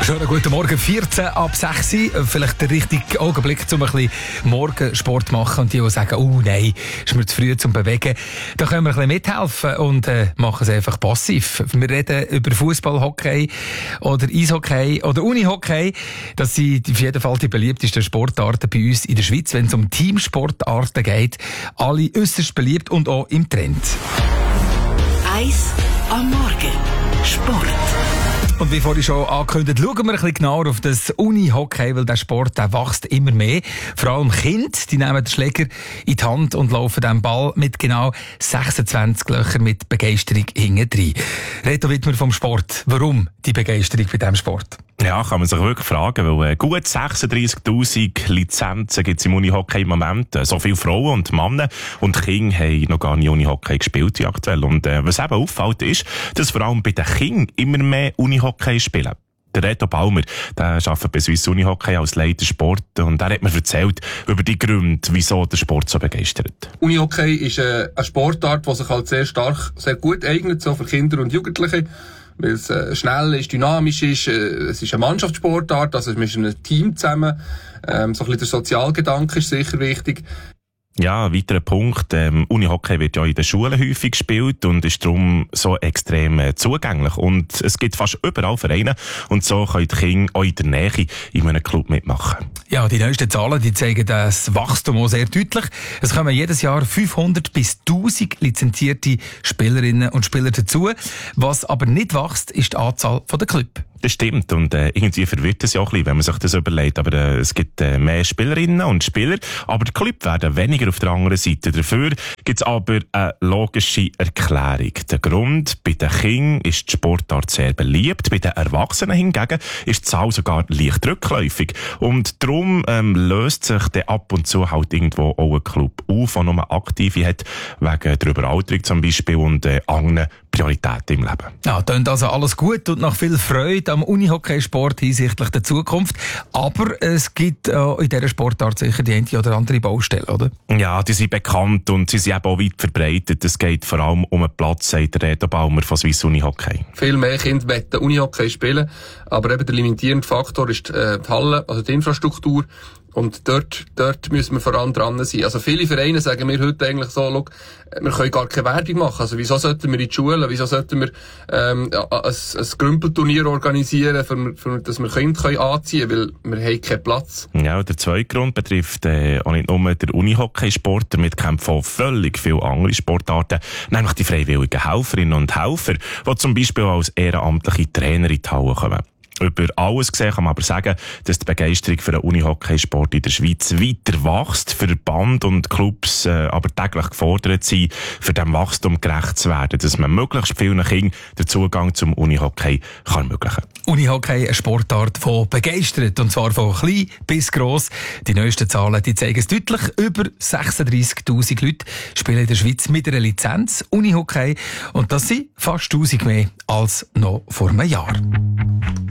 Schönen guten Morgen, 14 ab 6 Uhr. Vielleicht der richtige Augenblick, um ein bisschen Morgensport zu machen. Und die sagen, oh nein, ist mir zu früh zum Bewegen. Da können wir ein bisschen mithelfen und machen es einfach passiv. Wir reden über Fußball, Hockey oder Eishockey oder Unihockey. Das sind auf jeden Fall die beliebtesten Sportarten bei uns in der Schweiz, wenn es um Teamsportarten geht. Alle äußerst beliebt und auch im Trend. Eis am Morgen. Sport. Und wie vorhin schon angekündigt, schauen wir ein bisschen genauer auf das Unihockey, weil der Sport der wächst immer mehr. Vor allem Kinder, die nehmen den Schläger in die Hand und laufen den Ball mit genau 26 Löchern mit Begeisterung hinten rein. Reto Wittmer vom Sport. Warum die Begeisterung bei diesem Sport? Ja, kann man sich wirklich fragen, weil gut 36'000 Lizenzen gibt es im Unihockey im Moment. So viele Frauen und Männer und Kinder haben noch gar nicht Unihockey gespielt wie aktuell. Und was eben auffällt ist, dass vor allem bei den Kindern immer mehr Unihockey spielen. Der Reto Baumer, der arbeitet bei Swiss Unihockey als Leiter Sport und er hat mir erzählt über die Gründe, wieso der Sport so begeistert. Unihockey ist eine Sportart, die sich halt sehr gut eignet, so für Kinder und Jugendliche. Weil es schnell ist, dynamisch ist, es ist eine Mannschaftssportart, also wir sind ein Team zusammen. So ein bisschen der Sozialgedanke ist sicher wichtig. Ja, ein weiterer Punkt. Unihockey wird ja in den Schulen häufig gespielt und ist darum so extrem zugänglich. Und es gibt fast überall Vereine und so können die Kinder auch in der Nähe in einem Club mitmachen. Ja, die neuesten Zahlen, die zeigen das Wachstum auch sehr deutlich. Es kommen jedes Jahr 500 bis 1000 lizenzierte Spielerinnen und Spieler dazu. Was aber nicht wächst, ist die Anzahl der Clubs. Das stimmt und irgendwie verwirrt es ja auch ein bisschen, wenn man sich das überlegt. Aber es gibt mehr Spielerinnen und Spieler, aber die Clubs werden weniger auf der anderen Seite. Dafür gibt es aber eine logische Erklärung. Der Grund, bei den Kindern ist die Sportart sehr beliebt, bei den Erwachsenen hingegen ist die Zahl sogar leicht rückläufig. Und darum löst sich dann ab und zu halt irgendwo auch ein Club auf, der nur Aktive hat, wegen der Überalterung zum Beispiel und anderen Prioritäten im Leben. Ja, klingt also alles gut und nach viel Freude am Unihockeysport hinsichtlich der Zukunft. Aber es gibt in dieser Sportart sicher die eine oder andere Baustelle, oder? Ja, die sind bekannt und sie sind eben auch weit verbreitet. Es geht vor allem um einen Platz, sagt der Reto Baumer von Swiss Unihockey. Viel mehr Kinder wollen Unihockey spielen, aber eben der limitierende Faktor ist die Halle, also die Infrastruktur. Und dort müssen wir voran dran sein. Also viele Vereine sagen mir heute eigentlich so, schau, wir können gar keine Werbung machen. Also wieso sollten wir in die Schulen, wieso sollten wir ein Grümpelturnier organisieren, für dass wir Kinder anziehen können, weil wir haben keinen Platz. Ja, der zweite Grund betrifft auch nicht nur den Unihockeysport, damit kämpfen auch völlig viele andere Sportarten, nämlich die freiwilligen Helferinnen und Helfer, die zum Beispiel als ehrenamtliche Trainer in die Halle kommen. Über alles gesehen kann man aber sagen, dass die Begeisterung für den Unihockeysport in der Schweiz weiter wächst, Verband und Clubs aber täglich gefordert sind, für dem Wachstum gerecht zu werden, dass man möglichst vielen Kindern den Zugang zum Unihockey kann ermöglichen. Unihockey, eine Sportart, die begeistert, und zwar von klein bis gross. Die neuesten Zahlen, die zeigen es deutlich. Über 36'000 Leute spielen in der Schweiz mit einer Lizenz Unihockey und das sind fast 1000 mehr als noch vor einem Jahr.